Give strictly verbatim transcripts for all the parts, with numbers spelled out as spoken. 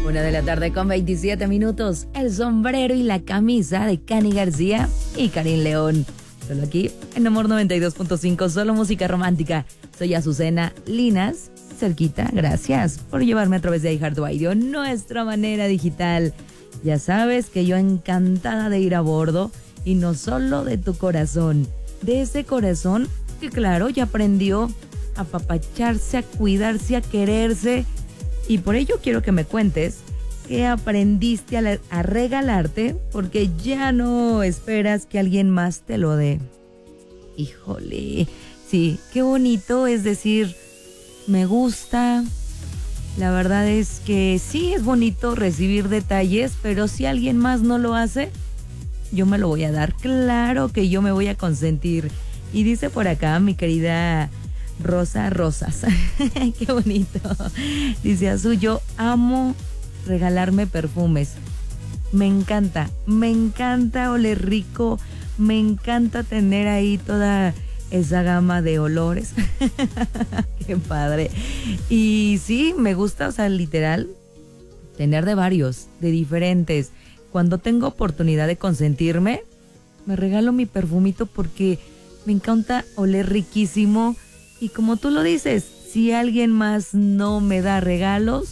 Una de la tarde con veintisiete minutos. El sombrero y la camisa de Cani García y Karim León. Solo aquí en Amor noventa y dos punto cinco, solo música romántica. Soy Azucena Linas, cerquita. Gracias por llevarme a través de iHeartRadio, nuestra manera digital. Ya sabes que yo encantada de ir a bordo, y no solo de tu corazón, de ese corazón que claro ya aprendió a apapacharse, a cuidarse, a quererse. Y por ello quiero que me cuentes qué aprendiste a, la, a regalarte, porque ya no esperas que alguien más te lo dé. Híjole, sí, qué bonito es decir, me gusta. La verdad es que sí es bonito recibir detalles, pero si alguien más no lo hace, yo me lo voy a dar. Claro que yo me voy a consentir. Y dice por acá mi querida Rosa Rosas, qué bonito. Dice Azul, yo amo regalarme perfumes. Me encanta, me encanta oler rico, me encanta tener ahí toda esa gama de olores. Qué padre. Y sí, me gusta, o sea, literal, tener de varios, de diferentes. Cuando tengo oportunidad de consentirme, me regalo mi perfumito porque me encanta oler riquísimo. Y como tú lo dices, si alguien más no me da regalos,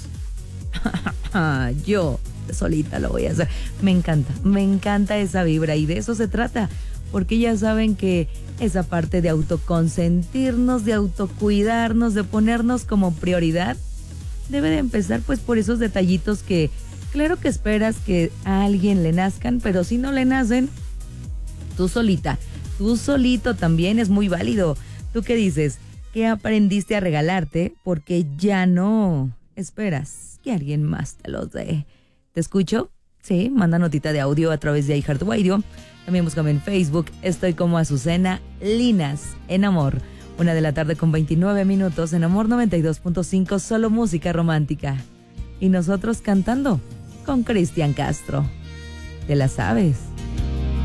yo solita lo voy a hacer. Me encanta, me encanta esa vibra y de eso se trata, porque ya saben que esa parte de autoconsentirnos, de autocuidarnos, de ponernos como prioridad, debe de empezar pues por esos detallitos que claro que esperas que a alguien le nazcan, pero si no le nacen, tú solita, tú solito también es muy válido. ¿Tú qué dices? ¿Qué aprendiste a regalarte? Porque ya no esperas que alguien más te los dé. ¿Te escucho? Sí, manda notita de audio a través de iHeartRadio. También búscame en Facebook. Estoy como Azucena Linas en Amor. Una de la tarde con veintinueve minutos en Amor noventa y dos punto cinco, solo música romántica. Y nosotros cantando con Cristian Castro. ¿Te la sabes?